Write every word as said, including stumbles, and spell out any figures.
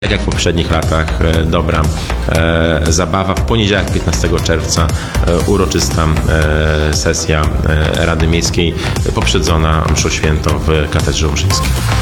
Tak jak w poprzednich latach, dobra e, zabawa. W poniedziałek piętnastego czerwca e, uroczysta e, sesja e, Rady Miejskiej poprzedzona mszą świętą w Katedrze Urzyńskiej.